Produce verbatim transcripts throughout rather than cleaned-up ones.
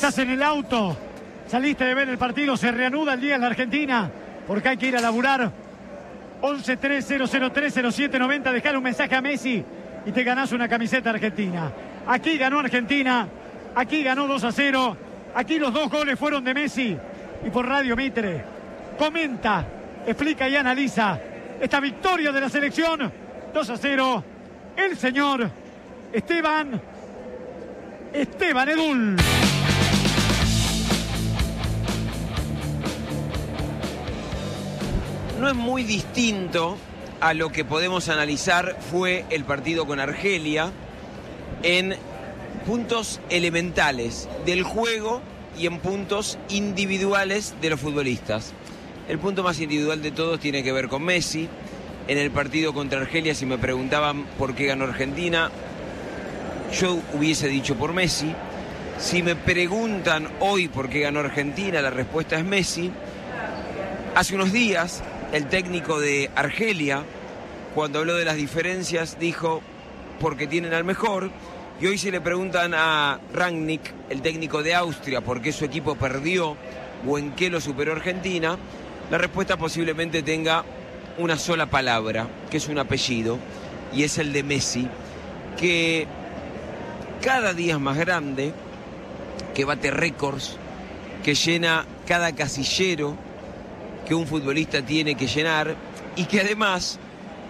Estás en el auto, saliste de ver el partido, se reanuda el día en la Argentina, porque hay que ir a laburar. once tres cero cero tres cero siete noventa, dejale un mensaje a Messi y te ganás una camiseta argentina. Aquí ganó Argentina, aquí ganó dos a cero, aquí los dos goles fueron de Messi. Y por Radio Mitre comenta, explica y analiza esta victoria de la selección dos a cero, el señor Esteban Esteban Edul. No es muy distinto a lo que podemos analizar fue el partido con Argelia en puntos elementales del juego y en puntos individuales de los futbolistas. El punto más individual de todos tiene que ver con Messi. En el partido contra Argelia, si me preguntaban por qué ganó Argentina, yo hubiese dicho por Messi. Si me preguntan hoy por qué ganó Argentina, la respuesta es Messi. Hace unos días, el técnico de Argelia, cuando habló de las diferencias, dijo porque tienen al mejor. Y hoy si le preguntan a Rangnick, el técnico de Austria, por qué su equipo perdió o en qué lo superó Argentina, la respuesta posiblemente tenga una sola palabra, que es un apellido, y es el de Messi, que cada día es más grande, que bate récords, que llena cada casillero que un futbolista tiene que llenar y que además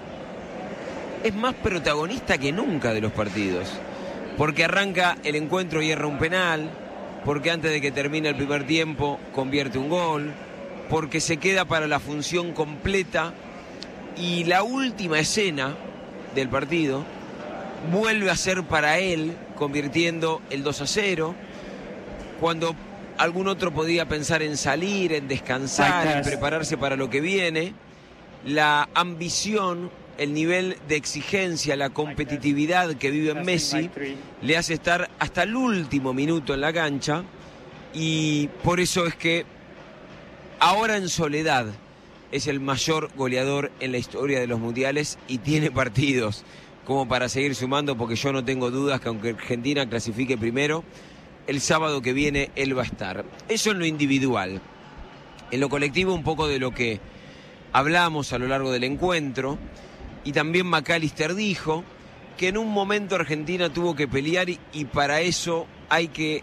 es más protagonista que nunca de los partidos, porque arranca el encuentro y erra un penal, porque antes de que termine el primer tiempo convierte un gol, porque se queda para la función completa y la última escena del partido vuelve a ser para él, convirtiendo el dos a cero, cuando algún otro podía pensar en salir, en descansar, en prepararse para lo que viene. La ambición, el nivel de exigencia, la competitividad que vive en Messi le hace estar hasta el último minuto en la cancha, y por eso es que ahora en soledad es el mayor goleador en la historia de los mundiales y tiene partidos como para seguir sumando, porque yo no tengo dudas que aunque Argentina clasifique primero, el sábado que viene él va a estar. Eso en lo individual. En lo colectivo, un poco de lo que hablamos a lo largo del encuentro, y también McAllister dijo que en un momento Argentina tuvo que pelear y, y para eso hay que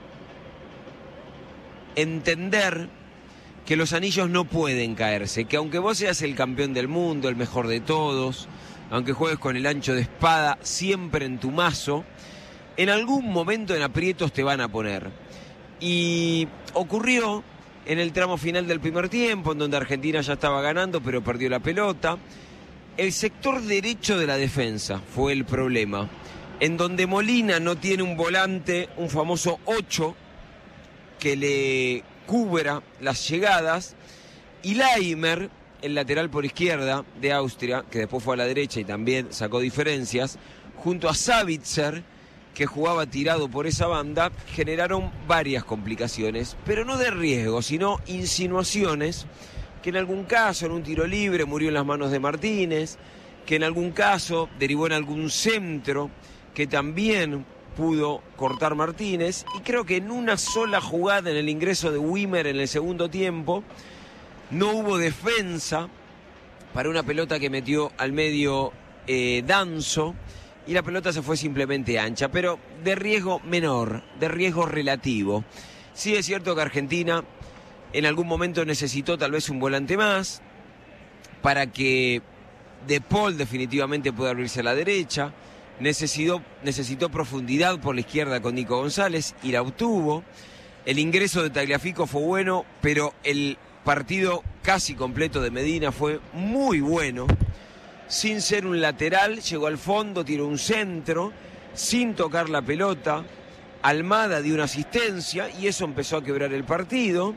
entender que los anillos no pueden caerse, que aunque vos seas el campeón del mundo, el mejor de todos, aunque juegues con el ancho de espada siempre en tu mazo, en algún momento en aprietos te van a poner. Y ocurrió en el tramo final del primer tiempo, en donde Argentina ya estaba ganando, pero perdió la pelota. El sector derecho de la defensa fue el problema, en donde Molina no tiene un volante, un famoso ocho, que le cubra las llegadas, y Laimer, el lateral por izquierda de Austria, que después fue a la derecha y también sacó diferencias, junto a Savitzer, que jugaba tirado por esa banda, generaron varias complicaciones, pero no de riesgo, sino insinuaciones, que en algún caso, en un tiro libre, murió en las manos de Martínez, que en algún caso derivó en algún centro, que también pudo cortar Martínez, y creo que en una sola jugada, en el ingreso de Wimmer en el segundo tiempo, no hubo defensa para una pelota que metió al medio eh, Danzo, y la pelota se fue simplemente ancha, pero de riesgo menor, de riesgo relativo. Sí es cierto que Argentina en algún momento necesitó tal vez un volante más para que De Paul definitivamente pueda abrirse a la derecha, necesitó, necesitó profundidad por la izquierda con Nico González y la obtuvo. El ingreso de Tagliafico fue bueno, pero el partido casi completo de Medina fue muy bueno. Sin ser un lateral, llegó al fondo, tiró un centro, sin tocar la pelota. Almada dio una asistencia y eso empezó a quebrar el partido.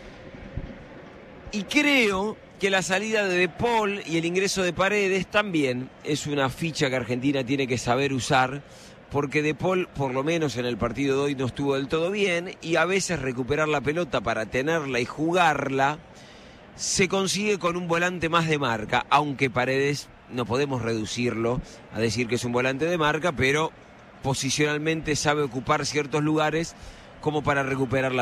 Y creo que la salida de De Paul y el ingreso de Paredes también es una ficha que Argentina tiene que saber usar, porque De Paul, por lo menos en el partido de hoy, no estuvo del todo bien, y a veces recuperar la pelota para tenerla y jugarla se consigue con un volante más de marca, aunque Paredes no podemos reducirlo a decir que es un volante de marca, pero posicionalmente sabe ocupar ciertos lugares como para recuperar la